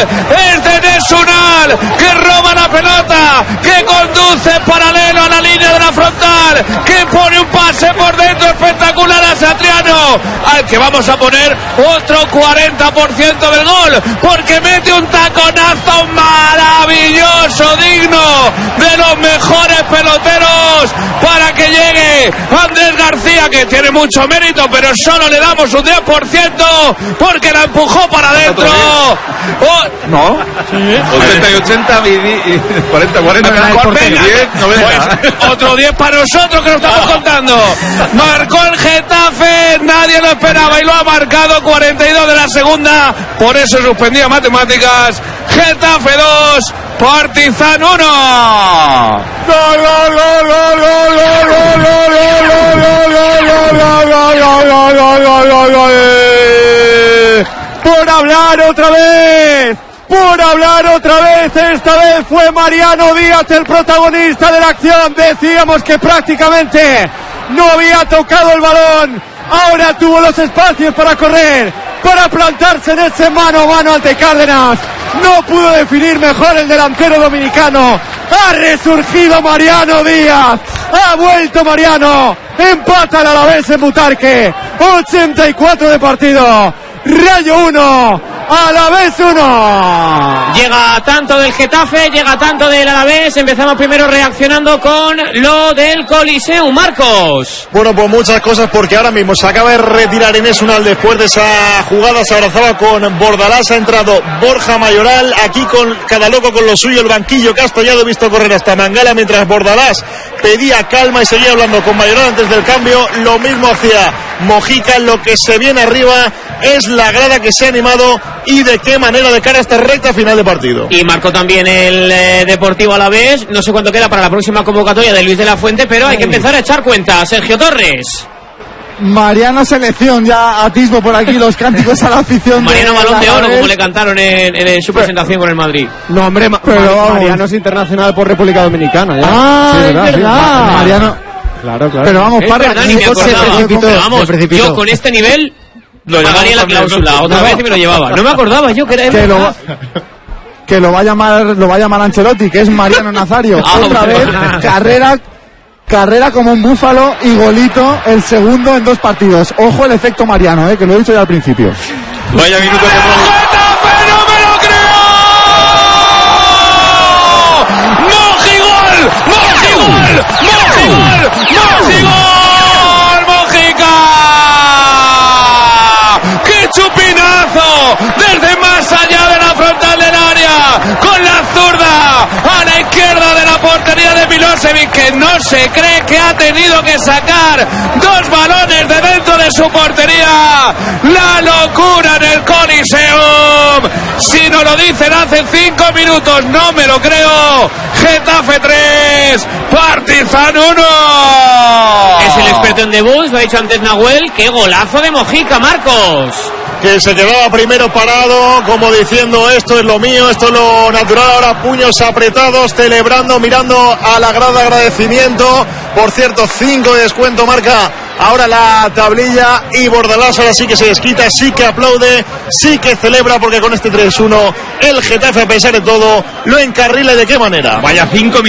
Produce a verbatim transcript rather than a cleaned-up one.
es de Nesunal, que roba la pelota, que conduce paralelo a la línea de la frontal, que pone un pase por dentro espectacular a Satriano, al que vamos a poner otro cuarenta por ciento del gol, porque mete un taconazo maravilloso, digno de los mejores peloteros, para que llegue Andrés García, que tiene mucho mérito, pero solo le damos un diez por ciento porque la empujó para adentro. Oh, no, sí. ochenta y ochenta y cuarenta, cuarenta, diez, noventa. Pues, otro diez para nosotros que lo estamos contando. Marcó el Getafe, nadie lo esperaba y lo ha marcado. Cuarenta y dos de la segunda, por eso suspendía matemáticas. Getafe dos, Partizan uno. Por hablar otra vez, por hablar otra vez, esta vez fue Mariano Díaz el protagonista de la acción. Decíamos que prácticamente no había tocado el balón, ahora tuvo los espacios para correr, para plantarse en ese mano a mano ante Cárdenas. No pudo definir mejor el delantero dominicano. Ha resurgido Mariano Díaz, ha vuelto Mariano, empata el Alavés en Butarque, ochenta y cuatro de partido. Rayo uno, Alavés uno. Llega tanto del Getafe, llega tanto del Alavés. Empezamos primero reaccionando con lo del Coliseum, Marcos. Bueno, pues muchas cosas, porque ahora mismo se acaba de retirar Inés Unal después de esa jugada. Se abrazaba con Bordalás, ha entrado Borja Mayoral, aquí con cada loco con lo suyo. El banquillo Castellado, he visto correr hasta Mangala, mientras Bordalás pedía calma y seguía hablando con Mayoral antes del cambio. Lo mismo hacía Mojica. Lo que se viene arriba es la grada que se ha animado, y de qué manera de cara a esta recta final de partido. Y marcó también el eh, Deportivo Alavés. No sé cuánto queda para la próxima convocatoria de Luis de la Fuente, pero hay que empezar a echar cuenta. Sergio Torres. Mariano Selección, ya atisbo por aquí los cánticos a la afición. Mariano de Balón de Oro, Alavés, como le cantaron en, en, en su presentación con el Madrid. No, hombre, ma- pero Mariano es internacional por República Dominicana. Ya. Ah, sí, es verdad. Sí. Ma- Mariano, claro, claro. Pero vamos, Es para verdad, ni me acordaba. Pero vamos, yo con este nivel lo pagaría la cláusula otra vez y me lo llevaba. No me acordaba yo que era que lo, que lo va a llamar, lo va a llamar Ancelotti, que es Mariano Nazario. Ah, otra bueno. vez, carrera, carrera como un búfalo y golito, el segundo en dos partidos. Ojo el efecto Mariano, eh, que lo he dicho ya al principio. Vaya minuto que ¡Getafe, no me lo creo! ¡Mojigol! ¡Mojigol! ¡Mojigol! ¡Mojigol! ¡Mojica! ¡Qué chupinazo! Desde más allá de la frontal del área, con la zurda a la izquierda de la portería de Milosevic, que no se cree que ha tenido que sacar dos balones de dentro de su portería. La locura en el Coliseum. Si no lo dicen hace cinco minutos, no me lo creo. Getafe tres, Partizan uno. Es el experto en debuts, lo ha dicho antes Nahuel. ¡Qué golazo de Mojica, Marcos! Que se quedaba primero parado, como diciendo: esto es lo mío, esto es lo natural. Ahora puños apretados, celebrando, mirando a la grada, agradecimiento. Por cierto, cinco de descuento marca ahora la tablilla, y Bordalás ahora sí que se desquita, sí que aplaude, sí que celebra, porque con este tres uno el Getafe, a pesar de todo, lo encarrila. ¿Y de qué manera? Vaya cinco